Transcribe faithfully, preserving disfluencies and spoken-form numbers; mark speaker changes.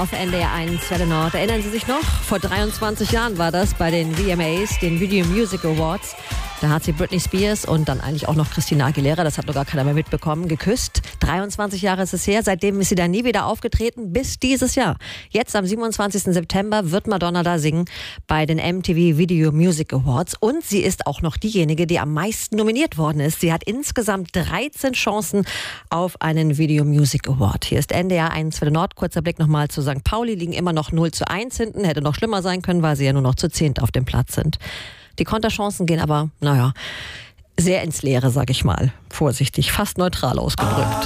Speaker 1: auf N D R eins Welle Nord. Erinnern Sie sich noch? Vor dreiundzwanzig Jahren war das bei den V M As, den Video Music Awards. Da hat sie Britney Spears und dann eigentlich auch noch Christina Aguilera, das hat noch gar keiner mehr mitbekommen, geküsst. dreiundzwanzig Jahre ist es her, seitdem ist sie da nie wieder aufgetreten, bis dieses Jahr. Jetzt am siebenundzwanzigsten September wird Madonna da singen bei den M T V Video Music Awards. Und sie ist auch noch diejenige, die am meisten nominiert worden ist. Sie hat insgesamt dreizehn Chancen auf einen Video Music Award. Hier ist N D R eins Welle Nord. Kurzer Blick nochmal zu Sankt Pauli, liegen immer noch null zu eins hinten. Hätte noch schlimmer sein können, weil sie ja nur noch zu zehnt auf dem Platz sind. Die Konterchancen gehen aber, naja, sehr ins Leere, sag ich mal. Vorsichtig, fast neutral ausgedrückt.